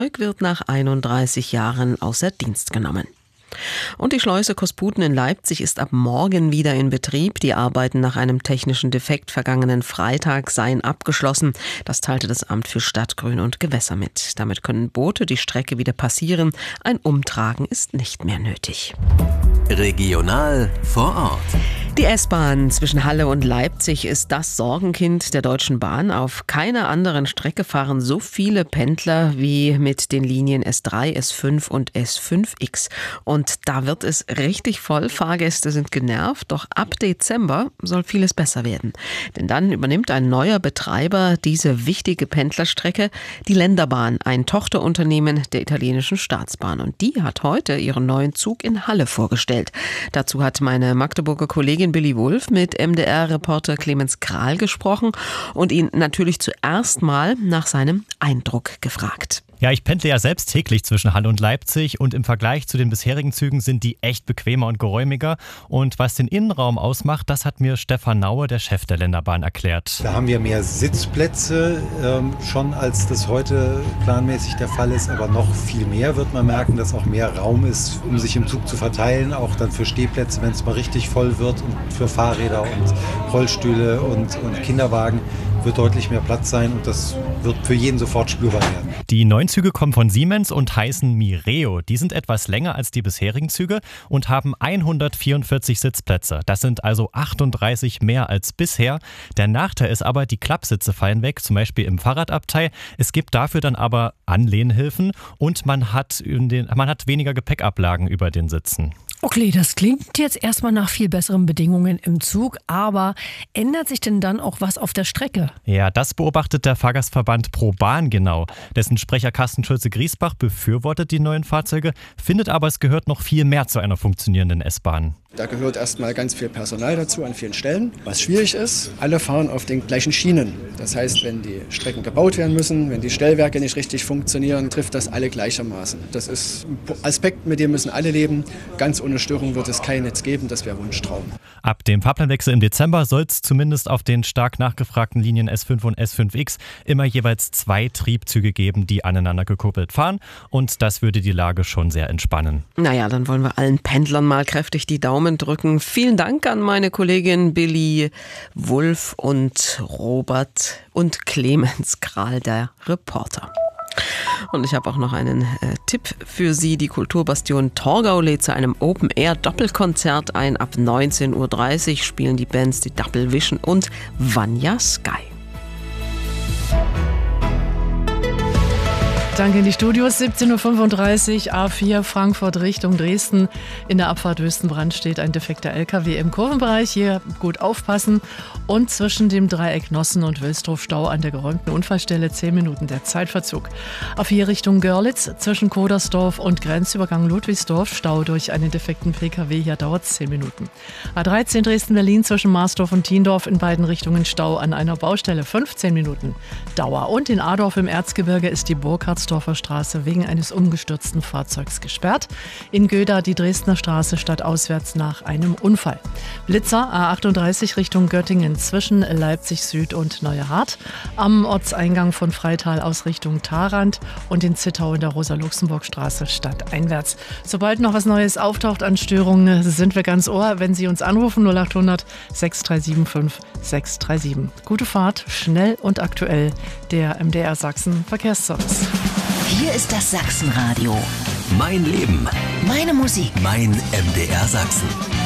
wird nach 31 Jahren außer Dienst genommen. Und die Schleuse Kosputen in Leipzig ist ab morgen wieder in Betrieb. Die Arbeiten nach einem technischen Defekt vergangenen Freitag seien abgeschlossen. Das teilte das Amt für Stadtgrün und Gewässer mit. Damit können Boote die Strecke wieder passieren. Ein Umtragen ist nicht mehr nötig. Regional vor Ort. Die S-Bahn zwischen Halle und Leipzig ist das Sorgenkind der Deutschen Bahn. Auf keiner anderen Strecke fahren so viele Pendler wie mit den Linien S3, S5 und S5X. Und da wird es richtig voll. Fahrgäste sind genervt. Doch ab Dezember soll vieles besser werden. Denn dann übernimmt ein neuer Betreiber diese wichtige Pendlerstrecke, die Länderbahn, ein Tochterunternehmen der italienischen Staatsbahn. Und die hat heute ihren neuen Zug in Halle vorgestellt. Dazu hat meine Magdeburger Kollegin Billy Wulff mit MDR-Reporter Clemens Kral gesprochen und ihn natürlich zuerst mal nach seinem Eindruck gefragt. Ja, ich pendle ja selbst täglich zwischen Halle und Leipzig und im Vergleich zu den bisherigen Zügen sind die echt bequemer und geräumiger. Und was den Innenraum ausmacht, das hat mir Stefan Naue, der Chef der Länderbahn, erklärt. Da haben wir mehr Sitzplätze schon, als das heute planmäßig der Fall ist. Aber noch viel mehr wird man merken, dass auch mehr Raum ist, um sich im Zug zu verteilen. Auch dann für Stehplätze, wenn es mal richtig voll wird und für Fahrräder und Rollstühle und Kinderwagen wird deutlich mehr Platz sein und das wird für jeden sofort spürbar werden. Die neuen Züge kommen von Siemens und heißen Mireo. Die sind etwas länger als die bisherigen Züge und haben 144 Sitzplätze. Das sind also 38 mehr als bisher. Der Nachteil ist aber, die Klappsitze fallen weg, zum Beispiel im Fahrradabteil. Es gibt dafür dann aber Anlehnhilfen und man hat weniger Gepäckablagen über den Sitzen. Okay, das klingt jetzt erstmal nach viel besseren Bedingungen im Zug, aber ändert sich denn dann auch was auf der Strecke? Ja, das beobachtet der Fahrgastverband ProBahn genau. Dessen Sprecher Carsten Schulze-Griesbach befürwortet die neuen Fahrzeuge, findet aber, es gehört noch viel mehr zu einer funktionierenden S-Bahn. Da gehört erstmal ganz viel Personal dazu an vielen Stellen. Was schwierig ist, alle fahren auf den gleichen Schienen. Das heißt, wenn die Strecken gebaut werden müssen, wenn die Stellwerke nicht richtig funktionieren, trifft das alle gleichermaßen. Das ist ein Aspekt, mit dem müssen alle leben. Ganz ohne Störung wird es kein Netz geben, das wäre Wunschtraum. Ab dem Fahrplanwechsel im Dezember soll es zumindest auf den stark nachgefragten Linien S5 und S5X immer jeweils 2 Triebzüge geben, die aneinander gekuppelt fahren. Und das würde die Lage schon sehr entspannen. Naja, dann wollen wir allen Pendlern mal kräftig die Daumen drücken. Vielen Dank an meine Kollegin Billy Wulff und Robert und Clemens Kral, der Reporter. Und ich habe auch noch einen Tipp für Sie. Die Kulturbastion Torgau lädt zu einem Open-Air-Doppelkonzert ein. Ab 19:30 Uhr spielen die Bands die Double Vision und Vanya Sky. Danke in die Studios. 17:35 Uhr, A4 Frankfurt Richtung Dresden. In der Abfahrt Wüstenbrand steht ein defekter LKW im Kurvenbereich. Hier gut aufpassen. Und zwischen dem Dreieck Nossen und Wilsdruf Stau an der geräumten Unfallstelle 10 Minuten der Zeitverzug. A4 Richtung Görlitz zwischen Kodersdorf und Grenzübergang Ludwigsdorf Stau durch einen defekten PKW. Hier dauert es 10 Minuten. A13 Dresden-Berlin zwischen Marsdorf und Tiendorf in beiden Richtungen Stau an einer Baustelle. 15 Minuten Dauer. Und in Adorf im Erzgebirge ist die Burkhardsdorfer Straße wegen eines umgestürzten Fahrzeugs gesperrt. In Göda die Dresdner Straße stadtauswärts nach einem Unfall. Blitzer A38 Richtung Göttingen zwischen Leipzig Süd und Neuerhardt. Am Ortseingang von Freital aus Richtung Tharand und in Zittau in der Rosa-Luxemburg-Straße stadteinwärts. Sobald noch was Neues auftaucht an Störungen, sind wir ganz ohr, wenn Sie uns anrufen 0800 637 5637. Gute Fahrt, schnell und aktuell, der MDR Sachsen Verkehrsservice. Hier ist das Sachsenradio. Mein Leben. Meine Musik. Mein MDR Sachsen.